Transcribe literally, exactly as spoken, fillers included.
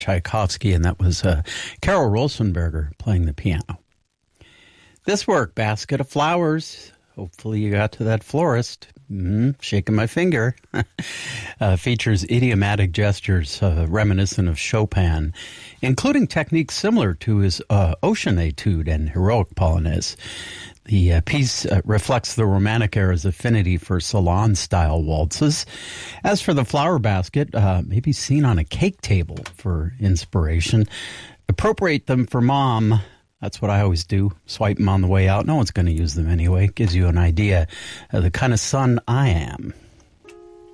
Tchaikovsky, and that was uh, Carol Rosenberger playing the piano. This work, Basket of Flowers, hopefully you got to that florist, mm, shaking my finger, uh, features idiomatic gestures uh, reminiscent of Chopin, including techniques similar to his uh, Ocean Etude and Heroic Polonaise. The uh, piece uh, reflects the Romantic era's affinity for salon-style waltzes. As for the flower basket, uh, maybe seen on a cake table for inspiration. Appropriate them for mom. That's what I always do. Swipe them on the way out. No one's going to use them anyway. Gives you an idea of the kind of son I am.